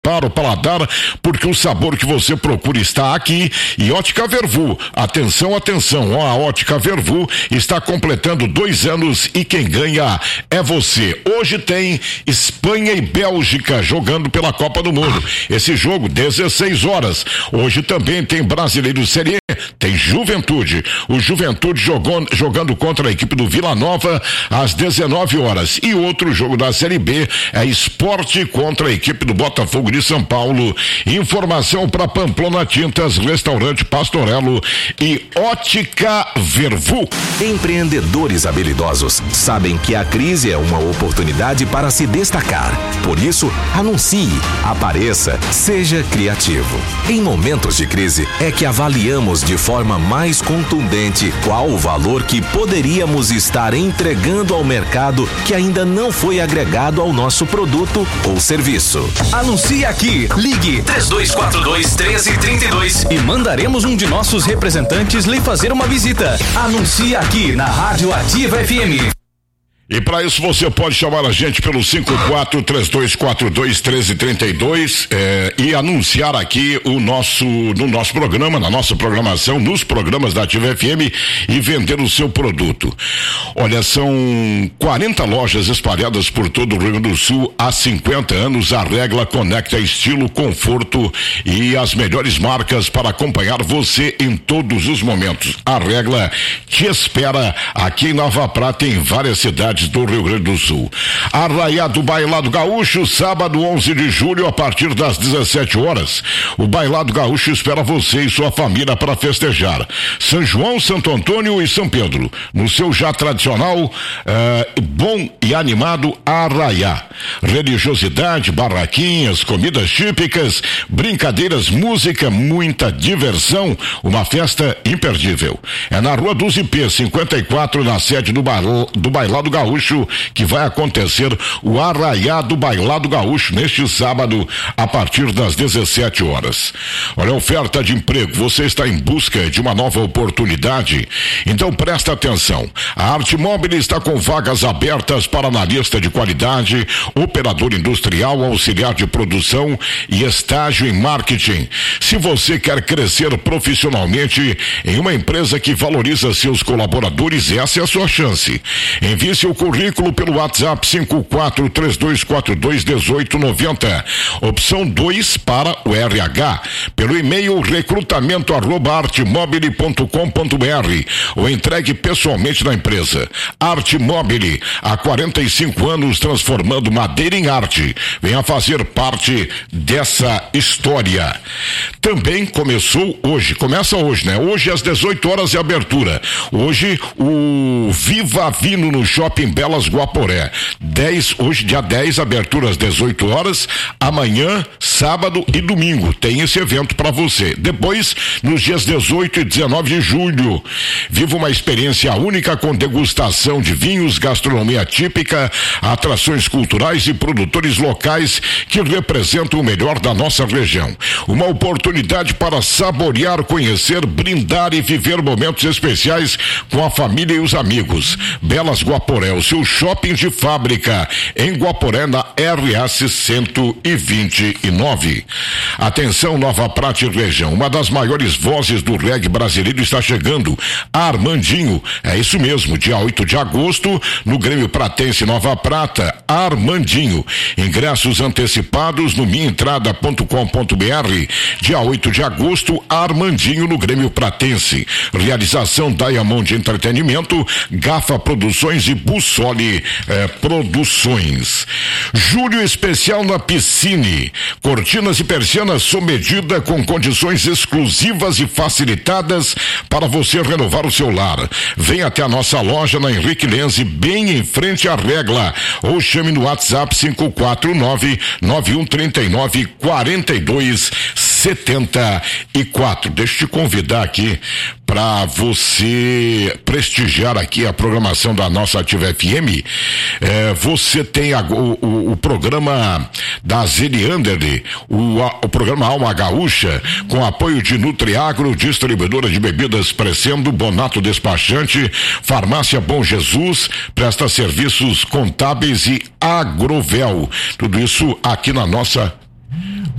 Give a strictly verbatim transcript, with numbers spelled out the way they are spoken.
para o paladar, porque o sabor que você procura está aqui. E Ótica Vervu, atenção, atenção, ó, a Ótica Vervu está completando dois anos e quem ganha é você. Hoje tem Espanha e Bélgica jogando pela Copa do Mundo. Esse jogo, dezesseis horas. Hoje também tem Brasileiro Série E, tem Juventude. O Juventude jogou, jogando contra a equipe do Vila Nova às dezenove horas. E outro jogo da Série B é Sport contra a equipe do Botafogo de São Paulo. Informação para Pamplona Tintas, Restaurante Pastorello e Ótica Vervu. Empreendedores habilidosos sabem que a crise é uma oportunidade para se destacar. Por isso, anuncie, apareça, seja criativo. Em momentos de crise é que avaliamos de forma mais contundente qual o valor que poderíamos estar entregando ao mercado que ainda não foi agregado ao nosso produto ou serviço. Anuncie aqui, ligue três dois quatro dois, um três três dois e mandaremos um de nossos representantes lhe fazer uma visita. Anuncie aqui na Rádio Ativa F M. E para isso você pode chamar a gente pelo cinco quatro três dois quatro dois, um três três dois é, e anunciar aqui o nosso, no nosso programa, na nossa programação, nos programas da Ativa F M e vender o seu produto. Olha, são quarenta lojas espalhadas por todo o Rio Grande do Sul há cinquenta anos. A Regla conecta estilo, conforto e as melhores marcas para acompanhar você em todos os momentos. A Regla te espera aqui em Nova Prata, em várias cidades do Rio Grande do Sul. Arraiá do Bailado Gaúcho, sábado onze de julho, a partir das dezessete horas. O Bailado Gaúcho espera você e sua família para festejar São João, Santo Antônio e São Pedro, no seu já tradicional, eh, bom e animado Arraiá. Religiosidade, barraquinhas, comidas típicas, brincadeiras, música, muita diversão, uma festa imperdível. É na Rua dos I P, cinquenta e quatro, na sede do, bail, do Bailado Gaúcho, que vai acontecer o Arraiá do Bailado Gaúcho neste sábado a partir das dezessete horas. Olha, oferta de emprego, você está em busca de uma nova oportunidade? Então presta atenção, a Arte Móvel está com vagas abertas para analista de qualidade, operador industrial, auxiliar de produção e estágio em marketing. Se você quer crescer profissionalmente em uma empresa que valoriza seus colaboradores, essa é a sua chance. Envie seu currículo pelo WhatsApp cinco quatro três dois quatro dois, um oito nove zero, opção dois para o R H, pelo e-mail recrutamento arroba artemobile ponto com ponto br ou entregue pessoalmente na empresa. Arte Móvel, há quarenta e cinco anos transformando madeira em arte. Venha fazer parte dessa história. Também começou hoje, começa hoje, né? Hoje às dezoito horas é abertura. Hoje o Viva Vino no Shopping Belas Guaporé. dez, hoje dia dez, abertura às dezoito horas, amanhã, sábado e domingo tem esse evento para você. Depois, nos dias dezoito e dezenove de julho, viva uma experiência única com degustação de vinhos, gastronomia típica, atrações culturais e produtores locais que representam o melhor da nossa região. Uma oportunidade para saborear, conhecer, brindar e viver momentos especiais com a família e os amigos. Belas Guaporé, o seu shopping de fábrica em Guaporé, na R S cento e vinte e nove. Atenção, Nova Prata e região, uma das maiores vozes do reggae brasileiro está chegando, Armandinho. É isso mesmo, dia oito de agosto, no Grêmio Pratense Nova Prata, Armandinho. Ingressos antecipados no minha entrada ponto com ponto br. Dia oito de agosto, Armandinho no Grêmio Pratense. Realização Diamond Entretenimento, Gafa Produções e Bussoli eh, Produções. Julho especial na Piscine. Cortinas e persianas sob medida com condições exclusivas e facilitadas para você renovar o seu lar. Venha até a nossa loja na Henrique Lenze, bem em frente à Regla, ou chame no WhatsApp cinco quatro nove, nove um três nove, quatro dois sete quatro. Deixa eu te convidar aqui para você prestigiar aqui a programação da nossa Ativa F M. É, você tem a, o, o, o programa da Zeliander, o, a, o programa Alma Gaúcha, com apoio de Nutriagro, distribuidora de bebidas Crescendo, Bonato Despachante, Farmácia Bom Jesus, presta serviços contábeis e Agrovel. Tudo isso aqui na nossa